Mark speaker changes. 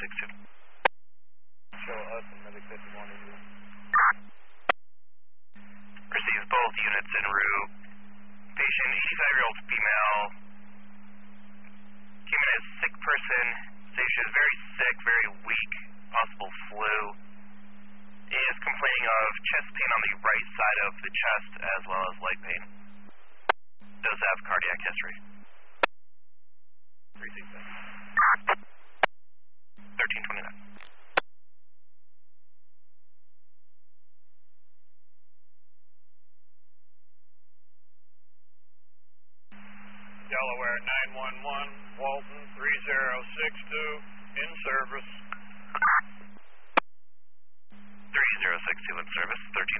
Speaker 1: 3062.
Speaker 2: Show us and medic 51.
Speaker 1: Receives both units en route. Patient, 85-year-old female, came in as a sick person. Say she was very sick, very weak, possible flu. Is complaining of chest pain on the right side of the chest as well as leg pain. Does have cardiac history. 1329.
Speaker 2: Delaware 911, Walton 3062, in service.
Speaker 1: 3062 in service, 1329.